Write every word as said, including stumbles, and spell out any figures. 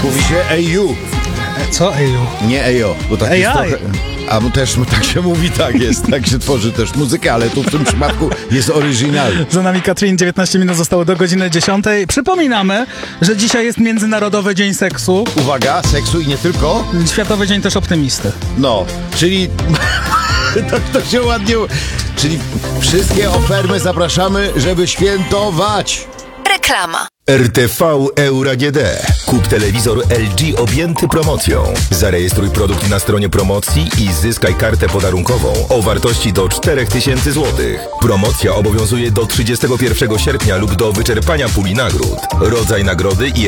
Mówi się eju. Co eju? Nie ejo, bo tak jest trochę... A też tak się mówi, tak jest, tak się tworzy też muzykę, ale tu w tym przypadku jest oryginal. Za nami Katrin, dziewiętnaście minut zostało do godziny dziesiątej. Przypominamy, że dzisiaj jest Międzynarodowy Dzień Seksu. Uwaga, seksu i nie tylko. Światowy Dzień też Optymisty. No, czyli... tak to się ładnie... Czyli wszystkie ofermy zapraszamy, żeby świętować. Reklama. R T V Euro A G D. Kup telewizor L G objęty promocją. Zarejestruj produkt na stronie promocji i zyskaj kartę podarunkową o wartości do cztery tysiące złotych. Promocja obowiązuje do trzydziestego pierwszego sierpnia lub do wyczerpania puli nagród. Rodzaj nagrody i